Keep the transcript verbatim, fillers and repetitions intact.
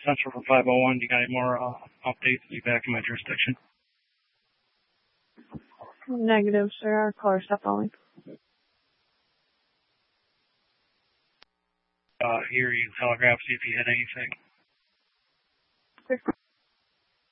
Central for five oh one. Do you got any more uh, updates? Be back in my jurisdiction. Negative, sir. Our caller stopped calling. Uh, here you telegraph, see if you had anything.